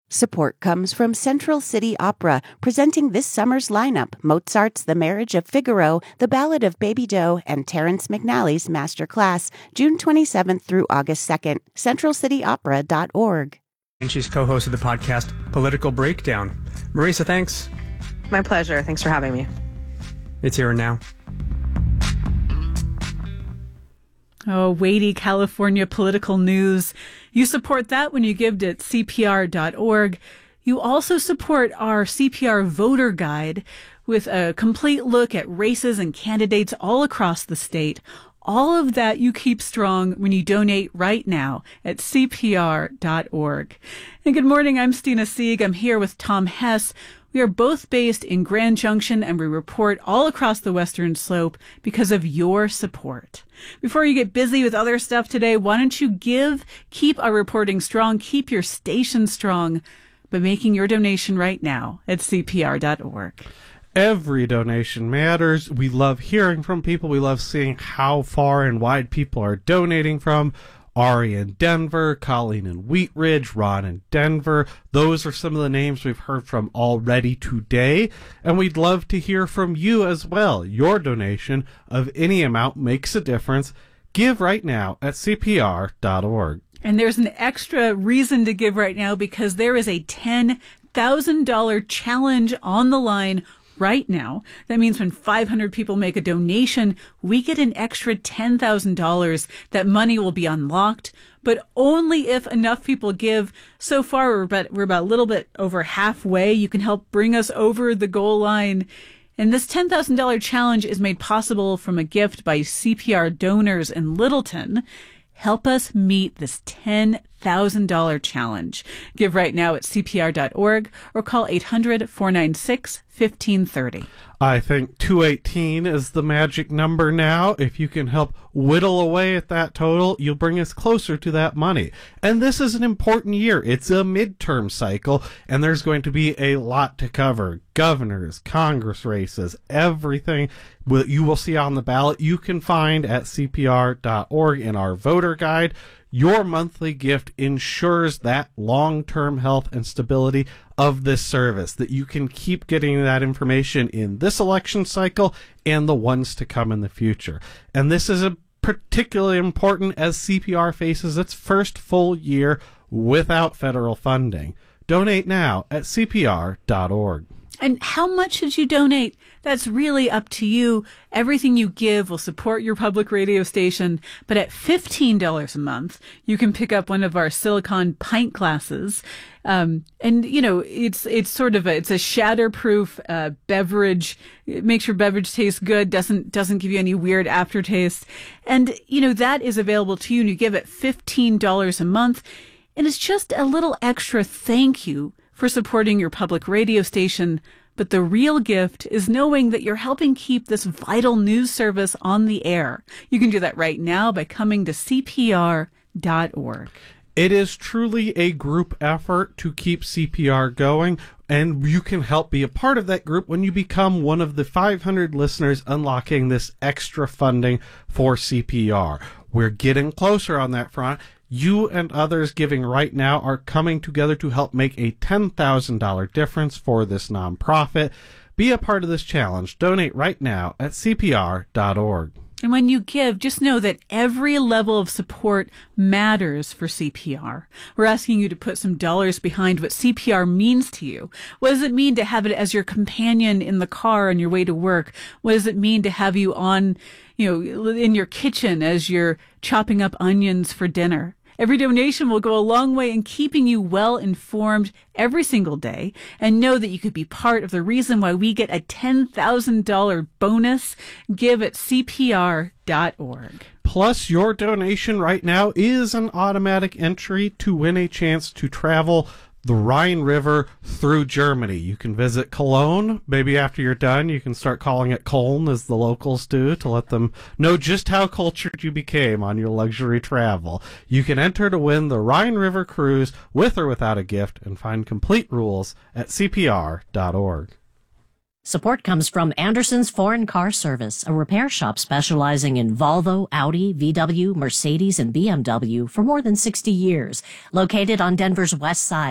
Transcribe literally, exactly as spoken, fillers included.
Support comes from Central City Opera, presenting this summer's lineup: Mozart's The Marriage of Figaro, The Ballad of Baby Doe, and Terrence McNally's Master Class, June twenty-seventh through August second. central city opera dot org. And she's co-host of the podcast Political Breakdown. Marisa, thanks. My pleasure. Thanks for having me. It's here and now. Oh, weighty California political news. You support that when you give at C P R dot org. You also support our C P R voter guide with a complete look at races and candidates all across the state. All of that you keep strong when you donate right now at C P R dot org. And good morning, I'm Stina Sieg. I'm here with Tom Hess. We are both based in Grand Junction, and we report all across the Western Slope because of your support. Before you get busy with other stuff today, why don't you give, keep our reporting strong, keep your station strong by making your donation right now at C P R dot org. Every donation matters. We love hearing from people. We love seeing how far and wide people are donating from. Ari in Denver, Colleen in Wheat Ridge, Ron in Denver. Those are some of the names we've heard from already today. And we'd love to hear from you as well. Your donation of any amount makes a difference. Give right now at C P R dot org. And there's an extra reason to give right now because there is a ten thousand dollars challenge on the line right now. That means when five hundred people make a donation, we get an extra ten thousand dollars. That money will be unlocked, but only if enough people give. So far, we're about, we're about a little bit over halfway. You can help bring us over the goal line. And this ten thousand dollars challenge is made possible from a gift by C P R donors in Littleton. Help us meet this ten thousand dollars challenge. Give right now at C P R dot org or call eight hundred, four nine six, one five three zero. I think two eighteen is the magic number now. If you can help whittle away at that total, you'll bring us closer to that money. And this is an important year. It's a midterm cycle, and there's going to be a lot to cover. Governors, Congress races, everything you will see on the ballot you can find at C P R dot org in our voter guide. Your monthly gift ensures that long-term health and stability of this service, that you can keep getting that information in this election cycle and the ones to come in the future. And this is a particularly important as C P R faces its first full year without federal funding. Donate now at C P R dot org. And how much should you donate? That's really up to you. Everything you give will support your public radio station. But at fifteen dollars a month, you can pick up one of our Silicon pint glasses. Um, and, you know, it's it's sort of a, it's a shatterproof uh, beverage. It makes your beverage taste good, doesn't doesn't give you any weird aftertaste. And, you know, that is available to you. And you give it fifteen dollars a month. And it's just a little extra thank you for supporting your public radio station. But the real gift is knowing that you're helping keep this vital news service on the air. You can do that right now by coming to C P R dot org. It is truly a group effort to keep C P R going, and you can help be a part of that group when you become one of the five hundred listeners unlocking this extra funding for C P R. We're getting closer on that front. You and others giving right now are coming together to help make a ten thousand dollars difference for this nonprofit. Be a part of this challenge. Donate right now at C P R dot org. And when you give, just know that every level of support matters for C P R. We're asking you to put some dollars behind what C P R means to you. What does it mean to have it as your companion in the car on your way to work? What does it mean to have you on, you know, in your kitchen as you're chopping up onions for dinner? Every donation will go a long way in keeping you well informed every single day, and know that you could be part of the reason why we get a ten thousand dollars bonus. Give at C P R dot org. Plus, your donation right now is an automatic entry to win a chance to travel the Rhine River through Germany. You can visit Cologne. Maybe after you're done, you can start calling it Köln, as the locals do, to let them know just how cultured you became on your luxury travel. You can enter to win the Rhine River cruise with or without a gift, and find complete rules at C P R dot org. Support comes from Anderson's Foreign Car Service, a repair shop specializing in Volvo, Audi, V W, Mercedes, and B M W for more than sixty years. Located on Denver's west side.